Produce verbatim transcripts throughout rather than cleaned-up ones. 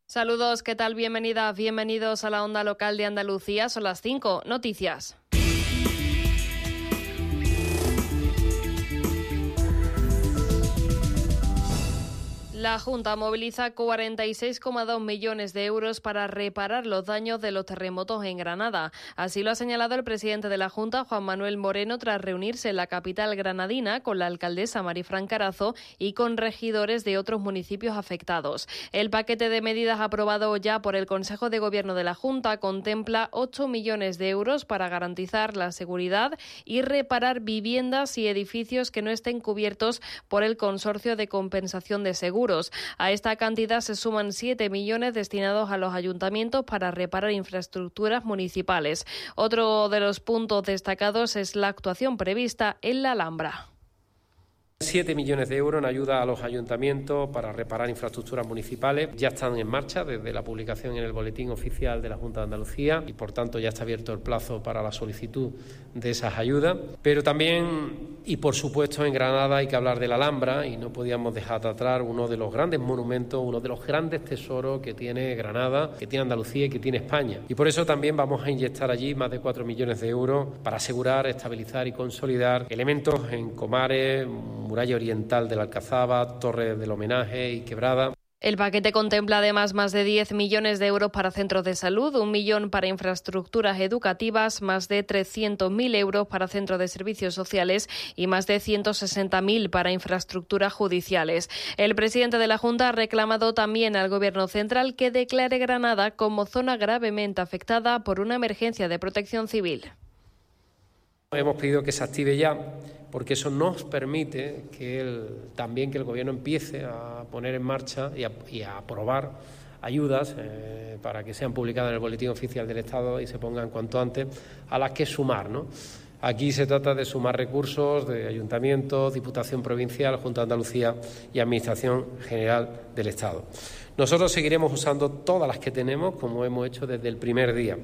Saludos, ¿qué tal? Bienvenida, bienvenidos a la Onda Local de Andalucía. Son las cinco. Noticias. La Junta moviliza cuarenta y seis coma dos millones de euros para reparar los daños de los terremotos en Granada. Así lo ha señalado el presidente de la Junta, Juan Manuel Moreno, tras reunirse en la capital granadina con la alcaldesa Marifran Carazo y con regidores de otros municipios afectados. El paquete de medidas aprobado ya por el Consejo de Gobierno de la Junta contempla ocho millones de euros para garantizar la seguridad y reparar viviendas y edificios que no estén cubiertos por el Consorcio de Compensación de Seguros. A esta cantidad se suman siete millones destinados a los ayuntamientos para reparar infraestructuras municipales. Otro de los puntos destacados es la actuación prevista en la Alhambra. siete millones de euros en ayuda a los ayuntamientos para reparar infraestructuras municipales. Ya están en marcha desde la publicación en el Boletín Oficial de la Junta de Andalucía y, por tanto, ya está abierto el plazo para la solicitud de esas ayudas. Pero también, y por supuesto, en Granada hay que hablar de la Alhambra y no podíamos dejar de atrás uno de los grandes monumentos, uno de los grandes tesoros que tiene Granada, que tiene Andalucía y que tiene España. Y por eso también vamos a inyectar allí más de cuatro millones de euros para asegurar, estabilizar y consolidar elementos en Comares, muralla oriental de la Alcazaba, Torre del Homenaje y Quebrada. El paquete contempla además más de diez millones de euros para centros de salud, un millón para infraestructuras educativas, más de trescientos mil euros para centros de servicios sociales y más de ciento sesenta mil para infraestructuras judiciales. El presidente de la Junta ha reclamado también al Gobierno central que declare Granada como zona gravemente afectada por una emergencia de protección civil. Hemos pedido que se active ya, porque eso nos permite que el, también que el Gobierno empiece a poner en marcha y a, y a aprobar ayudas eh, para que sean publicadas en el Boletín Oficial del Estado y se pongan cuanto antes, a las que sumar, ¿no? Aquí se trata de sumar recursos de ayuntamientos, Diputación Provincial, Junta de Andalucía y Administración General del Estado. Nosotros seguiremos usando todas las que tenemos, como hemos hecho desde el primer día.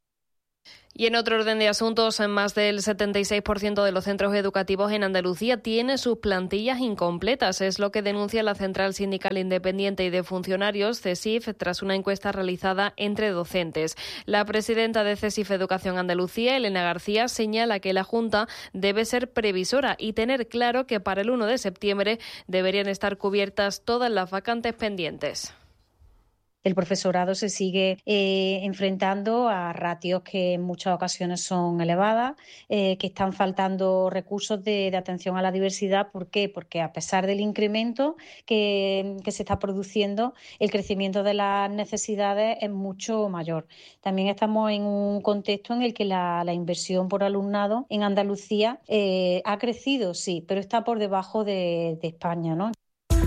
Y en otro orden de asuntos, más del setenta y seis por ciento de los centros educativos en Andalucía tiene sus plantillas incompletas. Es lo que denuncia la Central Sindical Independiente y de Funcionarios, CESIF, tras una encuesta realizada entre docentes. La presidenta de CESIF Educación Andalucía, Elena García, señala que la Junta debe ser previsora y tener claro que para el uno de septiembre deberían estar cubiertas todas las vacantes pendientes. El profesorado se sigue eh, enfrentando a ratios que en muchas ocasiones son elevadas, eh, que están faltando recursos de, de atención a la diversidad. ¿Por qué? Porque a pesar del incremento que, que se está produciendo, el crecimiento de las necesidades es mucho mayor. También estamos en un contexto en el que la, la inversión por alumnado en Andalucía eh, ha crecido, sí, pero está por debajo de, de España, ¿no?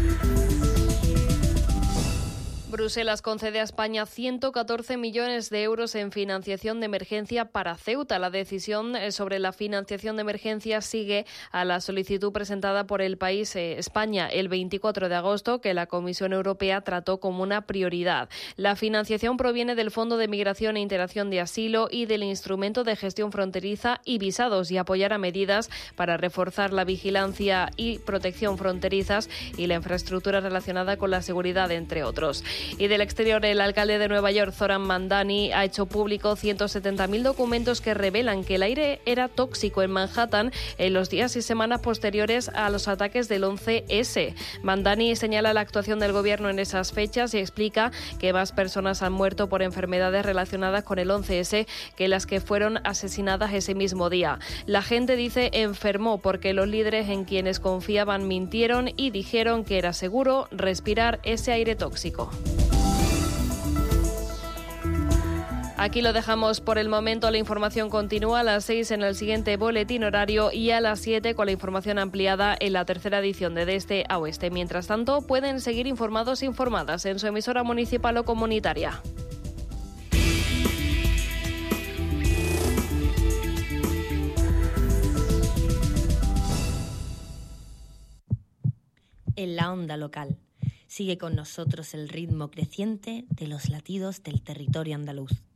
Bruselas concede a España ciento catorce millones de euros en financiación de emergencia para Ceuta. La decisión sobre la financiación de emergencia sigue a la solicitud presentada por el país eh, España el veinticuatro de agosto, que la Comisión Europea trató como una prioridad. La financiación proviene del Fondo de Migración e Integración de Asilo y del Instrumento de Gestión Fronteriza y Visados, y apoyará medidas para reforzar la vigilancia y protección fronterizas y la infraestructura relacionada con la seguridad, entre otros. Y del exterior, el alcalde de Nueva York, Zoran Mandani, ha hecho público ciento setenta mil documentos que revelan que el aire era tóxico en Manhattan en los días y semanas posteriores a los ataques del once ese. Mandani señala la actuación del gobierno en esas fechas y explica que más personas han muerto por enfermedades relacionadas con el once ese que las que fueron asesinadas ese mismo día. La gente, dice, enfermó porque los líderes en quienes confiaban mintieron y dijeron que era seguro respirar ese aire tóxico. Aquí lo dejamos por el momento. La información continúa a las seis en el siguiente boletín horario y a las siete con la información ampliada en la tercera edición de De Este a Oeste. Mientras tanto, pueden seguir informados e informadas en su emisora municipal o comunitaria. En la onda local. Sigue con nosotros el ritmo creciente de los latidos del territorio andaluz.